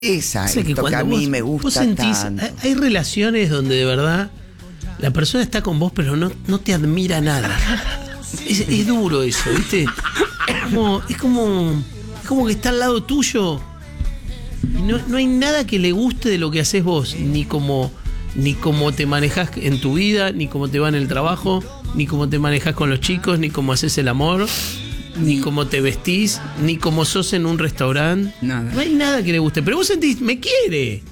Esa, O sea, esto que a mí me gusta vos sentís, tanto. hay relaciones donde de verdad la persona está con vos, pero no te admira nada. Es duro eso, ¿viste? Es como que está al lado tuyo. Y no hay nada que le guste de lo que haces vos, ni cómo te manejás en tu vida, ni cómo te va en el trabajo, ni cómo te manejás con los chicos, ni cómo haces el amor, ni cómo te vestís, ni cómo sos en un restaurante. Nada. No hay nada que le guste. Pero vos sentís, me quiere.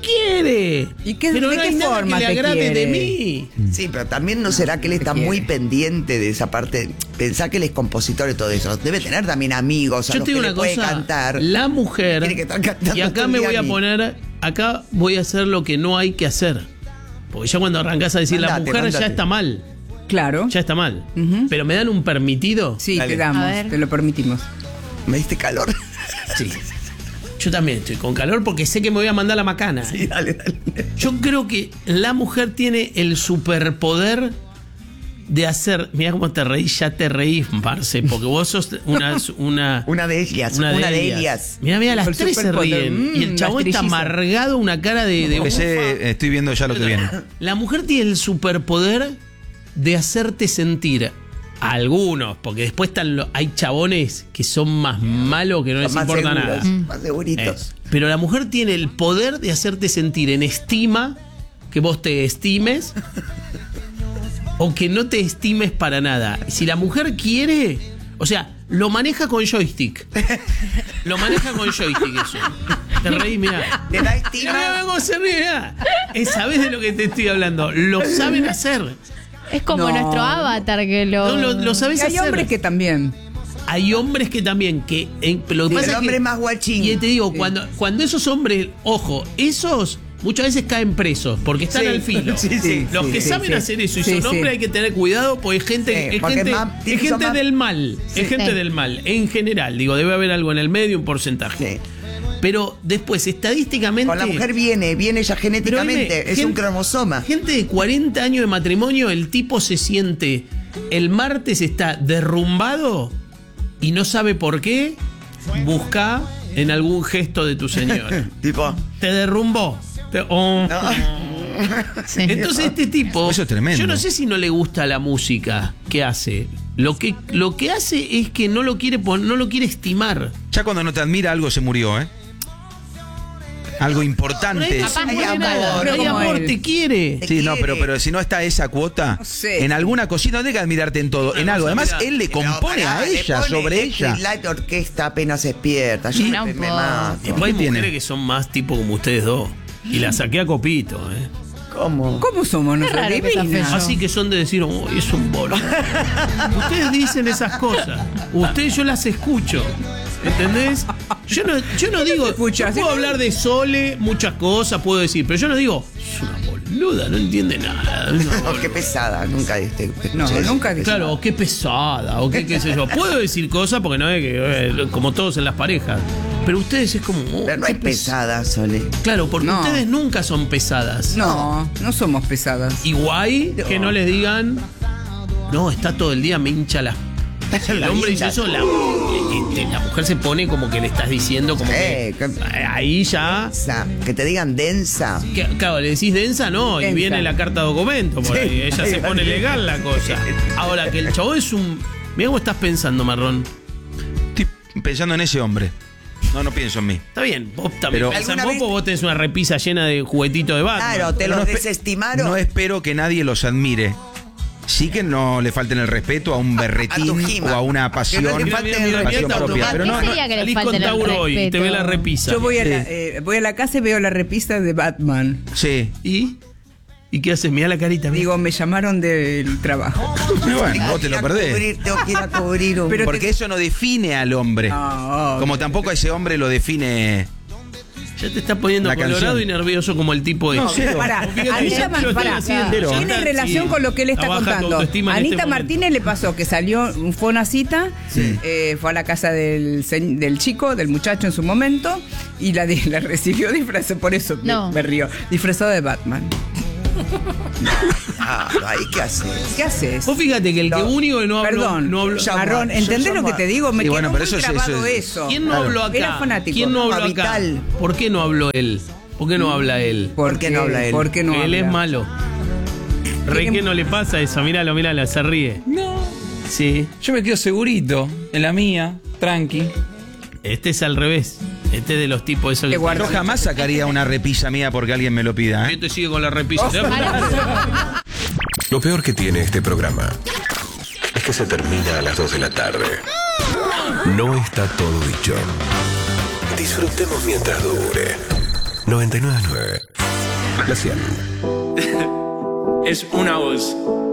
¿Y qué, pero de no qué hay nada forma que le te agrade quiere? de mí. Sí, pero también no será que él está muy pendiente de esa parte. Pensá que él es compositor y todo eso. Debe tener también amigos a Yo los te que digo le una puede cosa, cantar. la mujer, Tiene que estar cantando y acá todo el me día voy a mí. poner, acá voy a hacer lo que no hay que hacer. Porque ya cuando arrancás a decir la Mandate, mujer ya mandate. está mal, Claro. ya está mal. Ujú. Pero me dan un permitido. Sí, Dale. te damos, A ver. te lo permitimos. Me diste calor. Sí. Yo también estoy con calor porque sé que me voy a mandar la macana. Sí, dale. Yo creo que la mujer tiene el superpoder de hacer. Mirá cómo te reís, ya te reís, Marce, porque vos sos una Una de ellas, una de ellas. Mirá, las El tres se superpoder. ríen. Y el Las chabón está trillizas. amargado, una cara de Estoy viendo ya lo que viene. La mujer tiene el superpoder de hacerte sentir a algunos, porque después hay chabones que son más malos que no les Más importa seguros, nada. más seguritos. Pero la mujer tiene el poder de hacerte sentir en estima, que vos te estimes o que no te estimes para nada. Si la mujer quiere, o sea, lo maneja con joystick. Lo maneja con joystick eso. Te reí, mirá. Te da estima. Mirá cómo se ríe, mirá. ¿Sabés de lo que te estoy hablando? Lo saben hacer. Es como No. nuestro avatar que lo... No, lo sabés Y hay hacer. hombres que también. Hay hombres que también, lo que Sí, pasa el es hombre que, más guachín. y te digo, cuando esos hombres, ojo, esos muchas veces caen presos porque están Sí, al filo. sí, sí, Los sí, que sí, saben sí. hacer eso y Sí, son sí. hombres hay que tener cuidado porque es gente, porque es más- tiene que gente ser más- del mal. Es gente Sí. del mal, en general. Digo, debe haber algo en el medio, un porcentaje. Sí. Pero después, estadísticamente. Con la mujer viene ya genéticamente. Pero Es gente- un cromosoma. Gente de 40 años de matrimonio, el tipo se siente. El martes está derrumbado y no sabe por qué. Busca en algún gesto de tu señora. Tipo, Te derrumbó. Sí. Entonces este tipo, Eso es tremendo. yo no sé si no le gusta la música que hace. Lo que hace es que no lo quiere estimar. Ya cuando no te admira, algo se murió, ¿eh? Algo importante. No se Hay muere amor, nada, no hay como amor, él. te quiere. Te Sí, no, quiere. pero si no está esa cuota, No sé. en alguna cosita, no tiene que admirarte en todo, en Una algo. cosa, Además, mirá, él le Pero compone pará, a le ella, pone sobre ella. La orquesta apenas despierta. Yo No me puedo. mato. Después hay ¿Qué tiene? mujeres que son más tipo como ustedes dos. Y la saqué a copito, ¿Cómo? ¿Cómo somos nosotros? raro que esa Divinas. fe- Así que son de decir, oh, es un bolo. Ustedes dicen esas cosas. Ustedes yo las escucho. ¿Entendés? Yo no digo. escuchas? Yo puedo hablar de Sole, muchas cosas puedo decir, pero yo no digo, es una boluda, no entiende nada. Oh, qué pesada. Nunca escuché No, eso. nunca dije. Claro, o qué pesada, o qué sé yo. Puedo decir cosas porque no es que, como todos en las parejas. Pero ustedes es como. oh, Pero no qué es pesada, Sole. Claro, porque No. ustedes nunca son pesadas. No, no somos pesadas. Y guay que no les digan, no, está todo el día, me hincha la. El hombre dice eso, la mujer se pone como que le estás diciendo, como que. Ahí ya. Que te digan densa. Claro, le decís densa, no, y Densa. viene la carta de documento por ahí. Sí. Ella se pone legal la cosa. Ahora, que el chavo es un. Mira cómo estás pensando, Marrón. Estoy pensando en ese hombre. No pienso en mí. Está bien, vos también Pero- pensás ¿Alguna vos, vez- porque vos tenés una repisa llena de juguetitos de Batman. Claro, te Pero los no espe- desestimaron. No espero que nadie los admire. Sí que no le falten el respeto a un berretín A tu He-Man. o a una pasión, Que no le falte el pasión respeto. propia. Pero no, ¿Qué sería que le salís falte con el Tauro hoy y te respeto? ve la repisa. Yo voy a la casa y veo la repisa de Batman. sí. ¿Y qué haces? Mirá la carita. mirá. Digo, me llamaron del trabajo. Pero bueno, vos te lo perdés. Tengo que ir a cubrir un. Pero Porque eso no define al hombre. No, Como tampoco a ese hombre lo define. Ya te estás poniendo La colorado canción. y nervioso como el tipo No, este. cero. Pará, Fíjate, Anita ya te lo estoy pará, haciendo, ya tiene está, relación sí. con lo que él está Baja tu contando. autoestima en Anita este momento. Martínez le pasó que fue a una cita, fue a la casa del chico, del muchacho en su momento, y la recibió disfrazado, por eso No. me río, disfrazado de Batman. Ahí qué haces. ¿Qué haces? Vos fíjate que el que No, único que no habló. Perdón, no habló. Marrón, ¿entendés lo que te digo? Me Y quedó bueno, muy pero eso es- grabado eso es- eso. ¿Quién no habló acá? Era fanático. ¿Quién no habló acá? Vital. ¿Por qué no habló él? ¿Por qué no habla él? ¿Por qué no habla él? ¿Por qué no él habla? es malo. Rey, ¿qué no le pasa eso? Míralo, se ríe. No, Sí. yo me quedo segurito, en la mía, tranqui. Este es al revés. Este es de los tipos esos Que que. guarda- Yo jamás sacaría una repisa mía porque alguien me lo pida. ¿eh? Este sigue con la repisa. Lo peor que tiene este programa es que se termina a las 2 de la tarde. No está todo dicho. Disfrutemos mientras dure. 99.9. La 100. Es una voz.